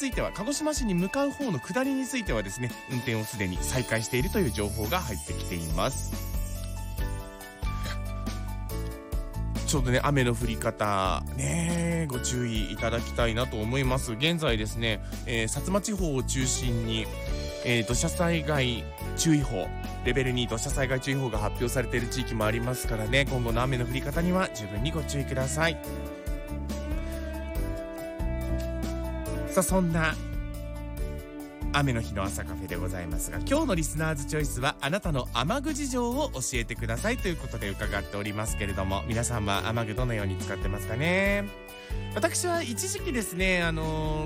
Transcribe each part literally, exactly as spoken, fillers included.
ついては、鹿児島市に向かう方の下りについてはですね、運転をすでに再開しているという情報が入ってきています。ちょっとね、雨の降り方ね、ご注意いただきたいなと思います。現在ですね、えー、薩摩地方を中心に、えー、土砂災害注意報、レベルに土砂災害注意報が発表されている地域もありますからね、今後の雨の降り方には十分にご注意ください。さあ、そんな雨の日の朝カフェでございますが、今日のリスナーズチョイスはあなたの雨具事情を教えてくださいということで伺っておりますけれども、皆さんは雨具どのように使ってますかね。私は一時期ですね、あの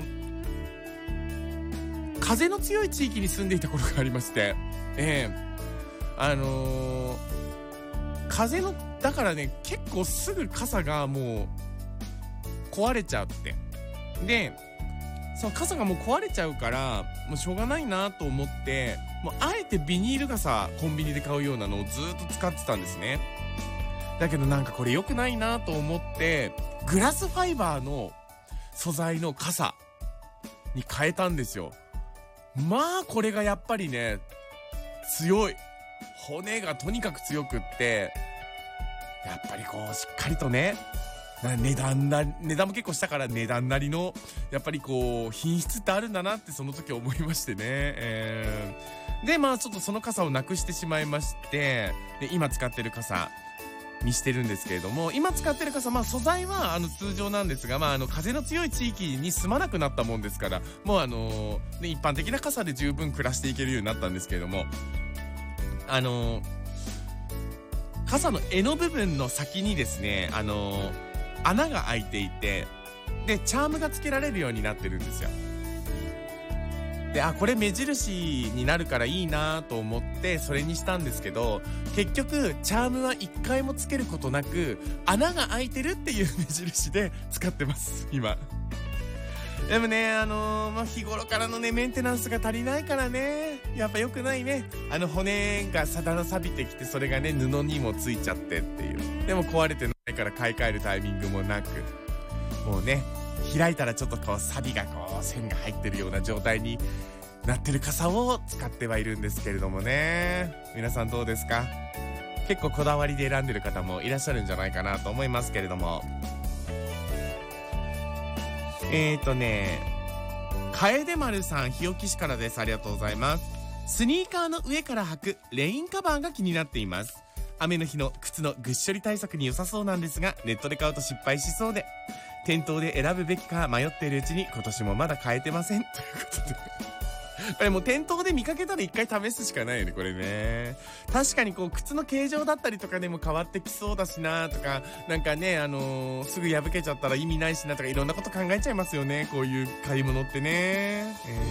ー、風の強い地域に住んでいた頃がありまして、ええあのー、風のだからね、結構すぐ傘がもう壊れちゃって、でその傘がもう壊れちゃうからもうしょうがないなと思って、もうあえてビニール傘コンビニで買うようなのをずっと使ってたんですね。だけどなんかこれ良くないなと思ってグラスファイバーの素材の傘に変えたんですよ。まあこれがやっぱりね、強い、骨がとにかく強くって、やっぱりこうしっかりとね、値段な値段も結構したから値段なりのやっぱりこう品質ってあるんだなってその時思いましてね、えー、でまあちょっとその傘をなくしてしまいまして、で今使ってる傘にしてるんですけれども、今使ってる傘、まあ素材はあの通常なんですが、まああの風の強い地域に住まなくなったもんですから、もうあのー、ね、一般的な傘で十分暮らしていけるようになったんですけれども、あのー、傘の柄の部分の先にですね、あのー穴が開いていて、でチャームがつけられるようになってるんですよ。で、あ、これ目印になるからいいなと思ってそれにしたんですけど、結局チャームは一回もつけることなく穴が開いてるっていう目印で使ってます今。でもね、あのー、まあ、日頃からのねメンテナンスが足りないからね、やっぱ良くないね。あの骨がさだら錆びてきて、それがね布にもついちゃってっていう。でも壊れてないから買い替えるタイミングもなく、もうね開いたらちょっとこう錆がこう線が入ってるような状態になってる傘を使ってはいるんですけれどもね。皆さんどうですか？結構こだわりで選んでる方もいらっしゃるんじゃないかなと思いますけれども、えーとね楓丸さん、日置市からです。ありがとうございます。スニーカーの上から履くレインカバーが気になっています。雨の日の靴のぐっしょり対策に良さそうなんですが、ネットで買うと失敗しそうで、店頭で選ぶべきか迷っているうちに今年もまだ買えてませんということでこれもう店頭で見かけたら一回試すしかないよね、これね。確かにこう靴の形状だったりとかでも変わってきそうだしなとか、なんかね、あのー、すぐ破けちゃったら意味ないしなとか、いろんなこと考えちゃいますよね、こういう買い物ってね。え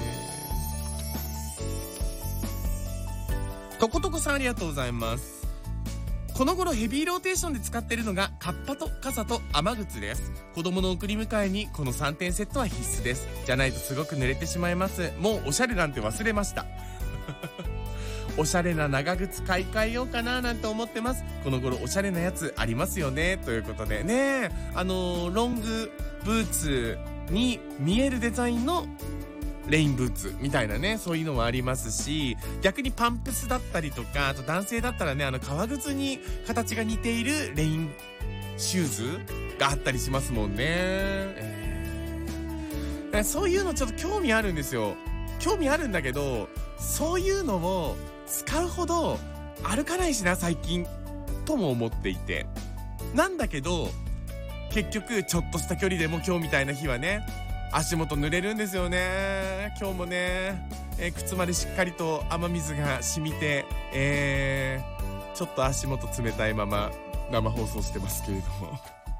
ー、とことこさん、ありがとうございます。この頃ヘビーローテーションで使ってるのがカッパと傘と雨靴です。子供の送り迎えにこのさんてんセットは必須です。じゃないとすごく濡れてしまいます。もうおしゃれなんて忘れましたおしゃれな長靴買い替えようかななんて思ってます。この頃おしゃれなやつありますよね、ということでね、あのー、ロングブーツに見えるデザインのレインブーツみたいなね、そういうのもありますし、逆にパンプスだったりとか、あと男性だったらね、あの革靴に形が似ているレインシューズがあったりしますもんね、えー、そういうのちょっと興味あるんですよ。興味あるんだけど、そういうのを使うほど歩かないしな最近とも思っていて、なんだけど結局ちょっとした距離でも今日みたいな日はね、足元濡れるんですよね。今日もね、えー、靴までしっかりと雨水が染みて、えー、ちょっと足元冷たいまま生放送してますけれども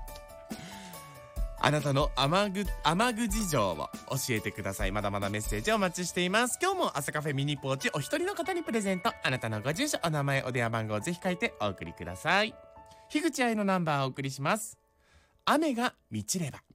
あなたの雨具、雨具事情を教えてください。まだまだメッセージお待ちしています。今日も朝カフェミニポーチお一人の方にプレゼント。あなたのご住所、お名前、お電話番号をぜひ書いてお送りください。樋口愛のナンバーをお送りします。雨が満ちれば。